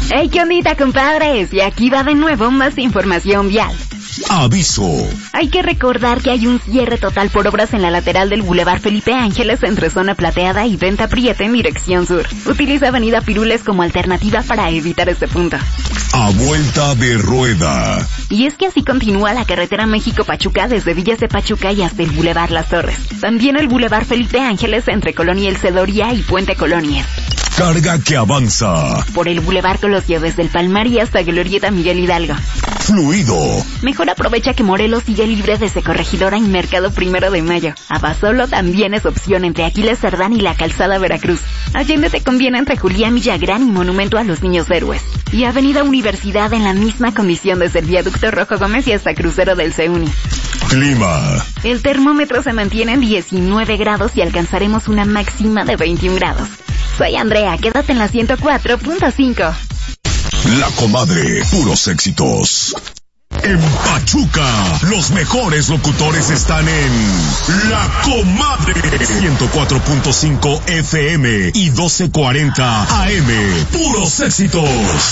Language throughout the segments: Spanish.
Hey, ¿qué ondita, compadres? Y aquí va de nuevo más información vial. Aviso. Hay que recordar que hay un cierre total por obras en la lateral del Boulevard Felipe Ángeles entre Zona Plateada y Venta Prieta en dirección sur. Utiliza Avenida Pirules como alternativa para evitar este punto. A vuelta de rueda. Y es que así continúa la carretera México-Pachuca desde Villas de Pachuca y hasta el Boulevard Las Torres. También el Boulevard Felipe Ángeles entre Colonia El Cedoría y Puente Colonias. Carga que avanza. Por el Boulevard Colosio desde el Palmar y hasta Glorieta Miguel Hidalgo. Fluido. Mejor aprovecha que Morelos sigue libre desde Corregidora y Mercado 1 de Mayo. Abasolo también es opción entre Aquiles Cerdán y la Calzada Veracruz. Allende te conviene entre Julián Villagrán y Monumento a los Niños Héroes. Y Avenida Universidad en la misma condición desde el Viaducto Rojo Gómez y hasta Crucero del CEUNI. Clima. El termómetro se mantiene en 19 grados y alcanzaremos una máxima de 21 grados. Soy Andrea, quédate en la 104.5. La Comadre, puros éxitos. En Pachuca, los mejores locutores están en La Comadre. 104.5 FM y 1240 AM. Puros éxitos.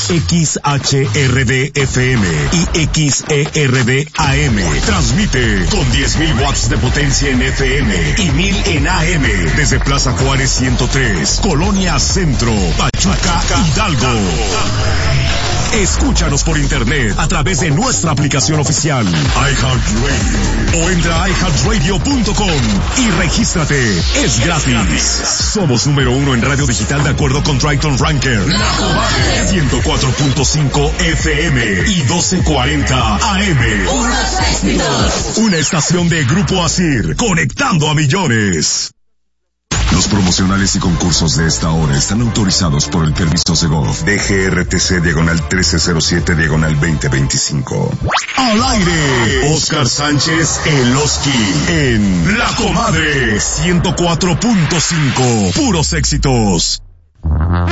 XHRD FM y XERD AM. Transmite con 10.000 watts de potencia en FM y 1.000 en AM. Desde Plaza Juárez 103, Colonia Centro, Pachuca, Hidalgo. Escúchanos por internet a través de nuestra aplicación oficial iHeartRadio o entra a iHeartRadio.com y regístrate. Es gratis. Somos número 1 en radio digital de acuerdo con Triton Ranker. 104.5 FM y 1240 AM. Una estación de Grupo Asir, conectando a millones. Los promocionales y concursos de esta hora están autorizados por el permiso Segov DGRTC/1307/2025. Al aire, Oscar Sánchez El Oski en La Comadre 104.5. Puros éxitos.